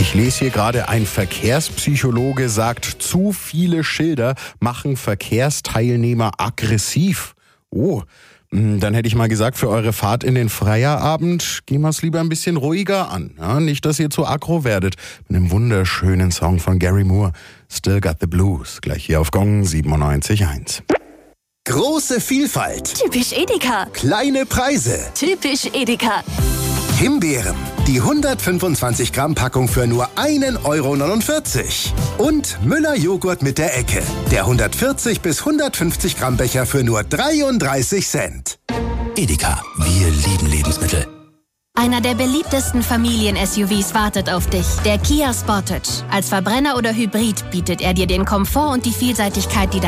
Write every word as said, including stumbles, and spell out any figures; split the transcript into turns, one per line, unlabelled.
Ich lese hier gerade, ein Verkehrspsychologe sagt, zu viele Schilder machen Verkehrsteilnehmer aggressiv. Oh, dann hätte ich mal gesagt, für eure Fahrt in den Feierabend gehen wir es lieber ein bisschen ruhiger an. Ja, nicht, dass ihr zu aggro werdet. Mit einem wunderschönen Song von Gary Moore, Still Got the Blues. Gleich hier auf Gong siebenundneunzig Komma eins.
Große Vielfalt.
Typisch Edeka.
Kleine Preise.
Typisch Edeka.
Himbeeren. Die hundertfünfundzwanzig Gramm Packung für nur ein Euro neunundvierzig. Und Müller Joghurt mit der Ecke. Der hundertvierzig bis hundertfünfzig Gramm Becher für nur dreiunddreißig Cent.
Edeka, wir lieben Lebensmittel.
Einer der beliebtesten Familien-S U Vs wartet auf dich. Der Kia Sportage. Als Verbrenner oder Hybrid bietet er dir den Komfort und die Vielseitigkeit, die